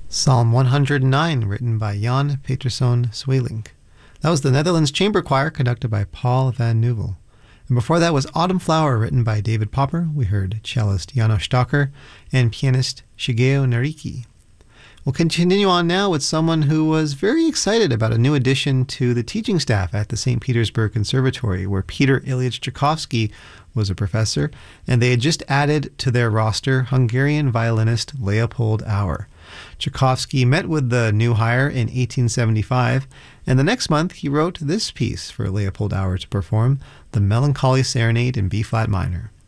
Psalm 109, written by Jan Peterszoon Sweelinck. That was the Netherlands Chamber Choir, conducted by Paul van Neuvel. And before that was Autumn Flower, written by David Popper. We heard cellist Janos Stocker and pianist Shigeo Nariki. We'll continue on now with someone who was very excited about a new addition to the teaching staff at the St. Petersburg Conservatory, where Peter Ilyich Tchaikovsky was a professor, and they had just added to their roster Hungarian violinist Leopold Auer. Tchaikovsky met with the new hire in 1875, and the next month he wrote this piece for Leopold Auer to perform, the Melancholy Serenade in B-flat minor.